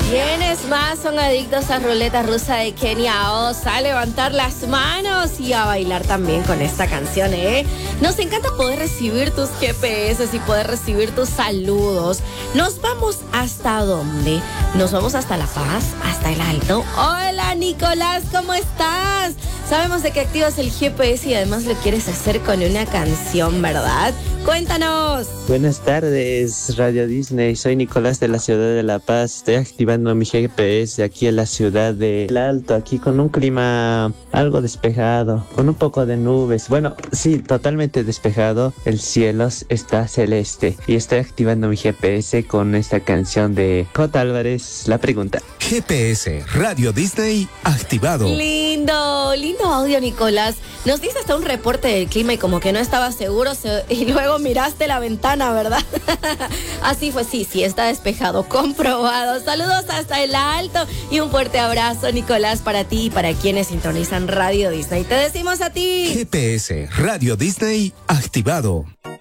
¿Quiénes más son adictos a ruleta rusa de Kenia Oz? A levantar las manos y a bailar también con esta canción, ¿eh? Nos encanta poder recibir tus GPS y poder recibir tus saludos. ¿Nos vamos hasta dónde? Nos vamos hasta La Paz, hasta El Alto. Hola, Nicolás, ¿cómo estás? Sabemos de que activas el GPS y además lo quieres hacer con una canción, ¿verdad? Cuéntanos. Buenas tardes, Radio Disney. Soy Nicolás de la ciudad de La Paz. Estoy activando mi GPS aquí en la ciudad de El Alto, aquí con un clima algo despejado, con un poco de nubes. Bueno, sí, totalmente despejado. El cielo está celeste y estoy activando mi GPS con esta canción de J. Álvarez, La Pregunta. GPS Radio Disney activado. Lindo audio, Nicolás. Nos diste hasta un reporte del clima y como que no estabas seguro y luego miraste la ventana, ¿verdad? Así fue, sí, está despejado, comprobado. Saludos hasta El Alto y un fuerte abrazo, Nicolás, para ti y para quienes sintonizan Radio Disney. Te decimos a ti. GPS Radio Disney activado.